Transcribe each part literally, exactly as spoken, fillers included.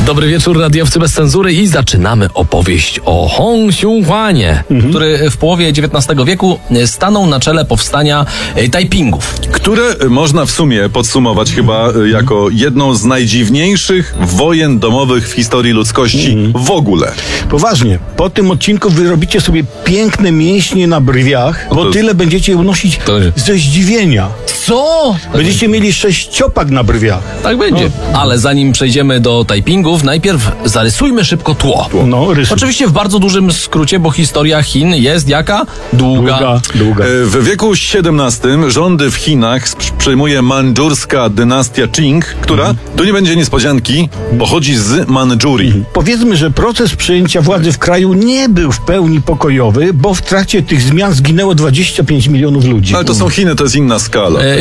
Dobry wieczór, radiowcy bez cenzury i zaczynamy opowieść o Hong Xiuquanie, mhm. który w połowie dziewiętnastego wieku stanął na czele powstania Taipingów. Które można w sumie podsumować chyba jako jedną z najdziwniejszych wojen domowych w historii ludzkości mhm. w ogóle. Poważnie, po tym odcinku wy robicie sobie piękne mięśnie na brwiach, bo to... tyle będziecie unosić to... ze zdziwienia. Co? Będziecie mieli sześciopak na brwiach. Tak będzie. No. Ale zanim przejdziemy do Taipingów, najpierw zarysujmy szybko tło. tło. No, rysuj. Oczywiście w bardzo dużym skrócie, bo historia Chin jest jaka? Długa. Długa, długa. W wieku siedemnastym rządy w Chinach przejmuje mandżurska dynastia Qing, która, mhm. tu nie będzie niespodzianki, pochodzi z Mandżurii. Mhm. Powiedzmy, że proces przejęcia władzy w kraju nie był w pełni pokojowy, bo w trakcie tych zmian zginęło dwadzieścia pięć milionów ludzi. Ale to są Chiny, to jest inna skala. E...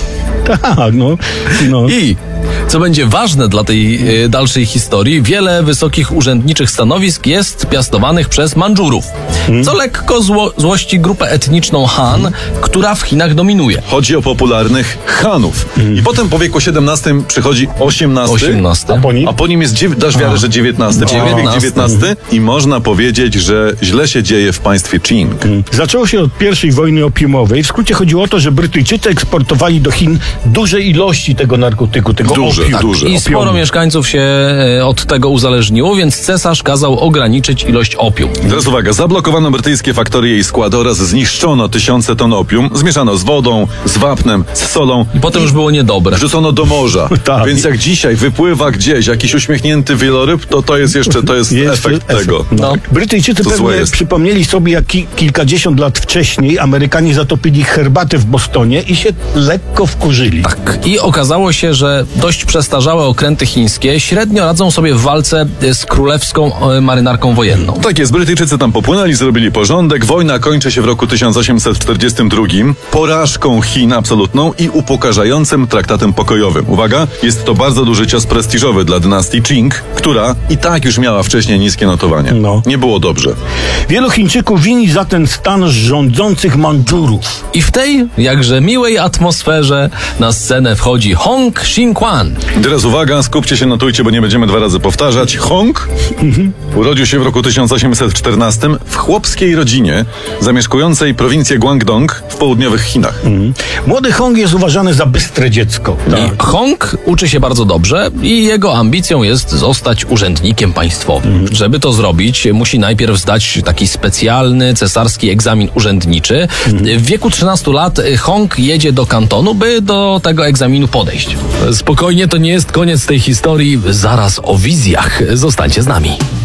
Tak, no, no. I co będzie ważne dla tej e, dalszej historii, wiele wysokich urzędniczych stanowisk jest piastowanych przez Mandżurów, hmm. co lekko zło, złości grupę etniczną Han, hmm. która w Chinach dominuje. Chodzi o popularnych Hanów. Hmm. I potem po wieku siedemnastym przychodzi osiemnasty, osiemnasty. A, po nim? a po nim jest, dziew... dasz wiarę, że dziewiętnasty. Wiek dziewiętnasty hmm. i można powiedzieć, że źle się dzieje w państwie Qing. Hmm. Zaczęło się od pierwszej wojny opiumowej. W skrócie chodziło o to, że Brytyjczycy eksportowali do Chin duże ilości tego narkotyku, tego duże, opium. duże. I sporo opium. mieszkańców się od tego uzależniło, więc cesarz kazał ograniczyć ilość opium. Teraz uwaga, zablokowano brytyjskie faktorie i składy oraz zniszczono tysiące ton opium, zmieszano z wodą, z wapnem, z solą. I potem już było niedobre. Wrzucono do morza. Tak. Więc jak dzisiaj wypływa gdzieś jakiś uśmiechnięty wieloryb, to to jest jeszcze to jest, jest efekt, efekt tego. No. Brytyjczycy to pewnie przypomnieli sobie, jak ki- kilkadziesiąt lat wcześniej Amerykanie zatopili herbatę w Bostonie i się lekko wkurzyli. Tak. I okazało się, że dość przestarzałe okręty chińskie średnio radzą sobie w walce z królewską marynarką wojenną. Tak jest, Brytyjczycy tam popłynęli, zrobili porządek. Wojna kończy się w roku tysiąc osiemset czterdziestym drugim porażką Chin absolutną i upokarzającym traktatem pokojowym. Uwaga, jest to bardzo duży cios prestiżowy dla dynastii Qing, która i tak już miała wcześniej niskie notowania. No. Nie było dobrze. Wielu Chińczyków wini za ten stan rządzących Mandżurów. I w tej jakże miłej atmosferze na scenę wchodzi Hong Xiuquan. Teraz uwaga, skupcie się, notujcie, bo nie będziemy dwa razy powtarzać. Hong mhm. urodził się w roku tysiąc osiemset czternastym w chłopskiej rodzinie zamieszkującej prowincję Guangdong w południowych Chinach. Mhm. Młody Hong jest uważany za bystre dziecko. Tak. I Hong uczy się bardzo dobrze i jego ambicją jest zostać urzędnikiem państwowym. Mhm. Żeby to zrobić, musi najpierw zdać taki specjalny cesarski egzamin urzędniczy. Mhm. W wieku trzynastu lat Hong jedzie do kantonu, by do tego egzaminu podejść. Spokojnie, to nie jest koniec tej historii. Zaraz o wizjach. Zostańcie z nami.